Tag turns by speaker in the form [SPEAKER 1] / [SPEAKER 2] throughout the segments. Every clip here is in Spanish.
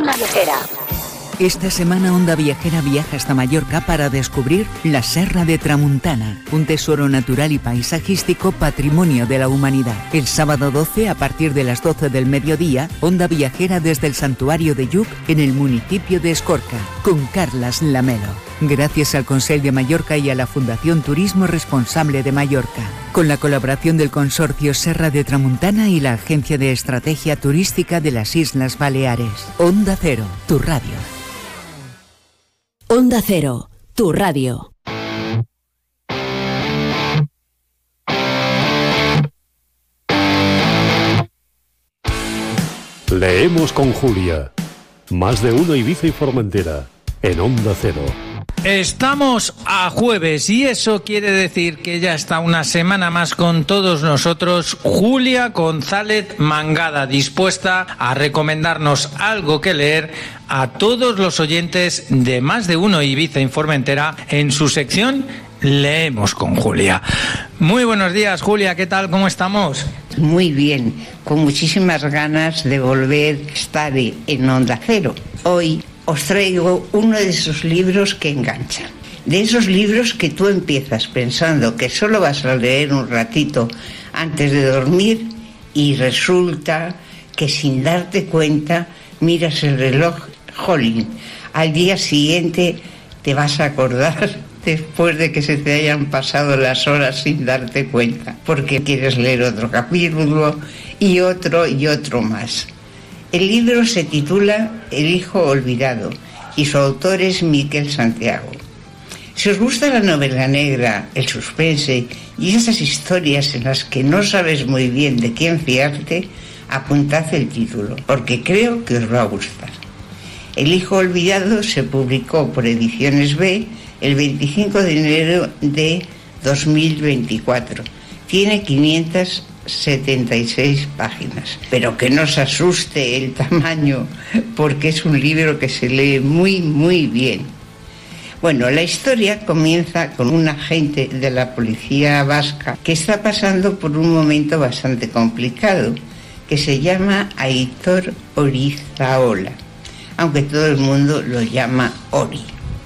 [SPEAKER 1] Onda Viajera.
[SPEAKER 2] Esta semana Onda Viajera viaja hasta Mallorca para descubrir la Serra de Tramuntana, un tesoro natural y paisajístico patrimonio de la humanidad. El sábado 12, a partir de las 12 del mediodía, Onda Viajera desde el Santuario de Lluc, en el municipio de Escorca, con Carlas Lamelo. Gracias al Consell de Mallorca y a la Fundación Turismo Responsable de Mallorca, con la colaboración del Consorcio Serra de Tramuntana y la Agencia de Estrategia Turística de las Islas Baleares. Onda Cero, tu radio.
[SPEAKER 3] Onda Cero, tu radio.
[SPEAKER 4] Leemos con Julia. Más de uno Ibiza y Formentera, en Onda Cero.
[SPEAKER 5] Estamos a jueves y eso quiere decir que ya está una semana más con todos nosotros Julia González Mangada, dispuesta a recomendarnos algo que leer a todos los oyentes de Más de uno Ibiza y Formentera en su sección Leemos con Julia. Muy buenos días, Julia, ¿qué tal? ¿Cómo estamos?
[SPEAKER 6] Muy bien, con muchísimas ganas de volver a estar en Onda Cero. Hoy os traigo uno de esos libros que enganchan, de esos libros que tú empiezas pensando que solo vas a leer un ratito antes de dormir y resulta que sin darte cuenta miras el reloj, jolín, al día siguiente te vas a acordar después de que se te hayan pasado las horas sin darte cuenta, porque quieres leer otro capítulo y otro más. El libro se titula El hijo olvidado y su autor es Miquel Santiago. Si os gusta la novela negra, el suspense y esas historias en las que no sabes muy bien de quién fiarte, apuntad el título, porque creo que os va a gustar. El hijo olvidado se publicó por Ediciones B el 25 de enero de 2024. Tiene 576 páginas, pero que no os asuste el tamaño, porque es un libro que se lee muy, muy bien. Bueno, la historia comienza con un agente de la policía vasca que está pasando por un momento bastante complicado, que se llama Aitor Orizaola, aunque todo el mundo lo llama Ori.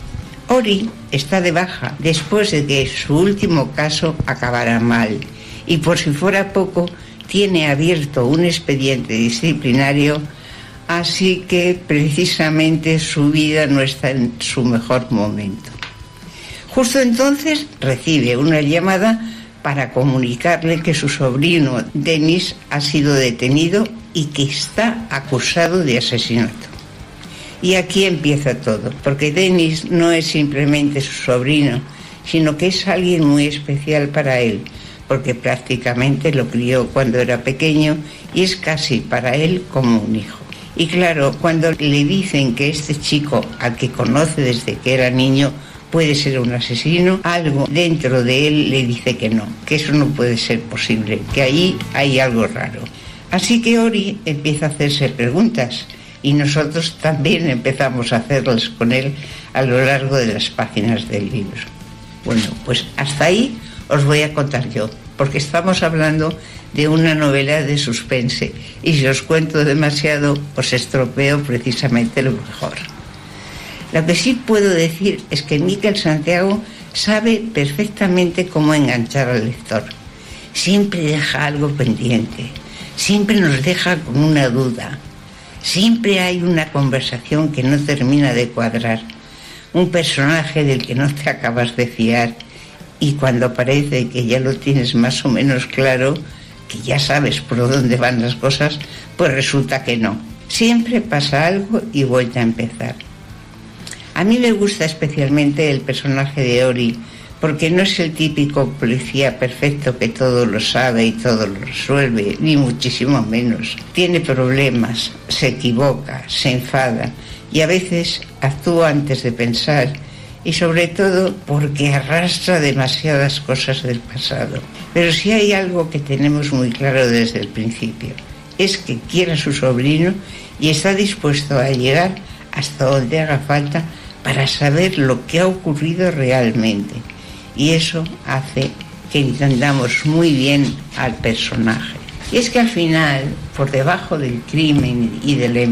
[SPEAKER 6] Ori está de baja después de que su último caso acabara mal y por si fuera poco tiene abierto un expediente disciplinario, así que precisamente su vida no está en su mejor momento. Justo entonces recibe una llamada para comunicarle que su sobrino Denis ha sido detenido y que está acusado de asesinato. Y aquí empieza todo, porque Denis no es simplemente su sobrino, sino que es alguien muy especial para él, porque prácticamente lo crió cuando era pequeño y es casi para él como un hijo. Y claro, cuando le dicen que este chico, al que conoce desde que era niño, puede ser un asesino, algo dentro de él le dice que no, que eso no puede ser posible, que ahí hay algo raro. Así que Ori empieza a hacerse preguntas, y nosotros también empezamos a hacerlas con él a lo largo de las páginas del libro. Bueno, pues hasta ahí os voy a contar yo, porque estamos hablando de una novela de suspense, y si os cuento demasiado os estropeo precisamente lo mejor. Lo que sí puedo decir es que Miquel Santiago sabe perfectamente cómo enganchar al lector. Siempre deja algo pendiente, siempre nos deja con una duda. Siempre hay una conversación que no termina de cuadrar, un personaje del que no te acabas de fiar y cuando parece que ya lo tienes más o menos claro, que ya sabes por dónde van las cosas, pues resulta que no. Siempre pasa algo y vuelve a empezar. A mí me gusta especialmente el personaje de Ori, porque no es el típico policía perfecto que todo lo sabe y todo lo resuelve, ni muchísimo menos. Tiene problemas, se equivoca, se enfada y a veces actúa antes de pensar y sobre todo porque arrastra demasiadas cosas del pasado. Pero si hay algo que tenemos muy claro desde el principio, es que quiere a su sobrino y está dispuesto a llegar hasta donde haga falta para saber lo que ha ocurrido realmente. Y eso hace que entendamos muy bien al personaje. Y es que al final, por debajo del crimen y de la